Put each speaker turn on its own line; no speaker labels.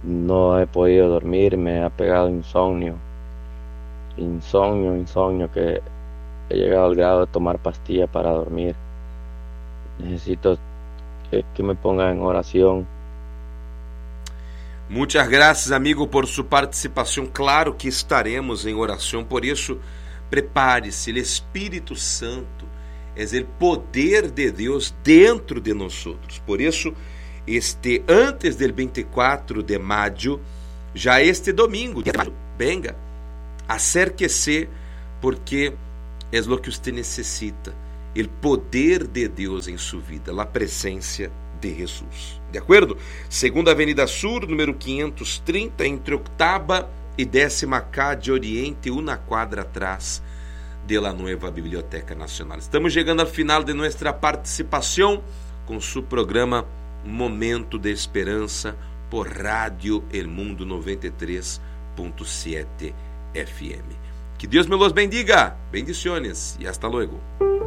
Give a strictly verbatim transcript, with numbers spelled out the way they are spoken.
no he podido dormir, me ha pegado insomnio, insomnio, insomnio, que he llegado al grado de tomar pastillas para dormir. Necesito que, que me ponga en oración.
Muchas gracias, amigo, por sua participação. Claro que estaremos em oração, por isso, prepare-se. O Espírito Santo é o poder de Deus dentro de nós. Por isso, este, antes del vinte e quatro de maio, já este domingo, venga, acérquese, porque é o que você necessita. O poder de Deus em sua vida, a presença de Jesus. De acordo? Segunda Avenida Sur, número quinhentos e trinta, entre octava e décima K de Oriente, uma quadra atrás de la Nueva Biblioteca Nacional. Estamos chegando ao final de nossa participação com seu programa Momento de Esperança por Rádio El Mundo noventa e três ponto sete F M. Que Deus me los bendiga, bendiciones e hasta luego.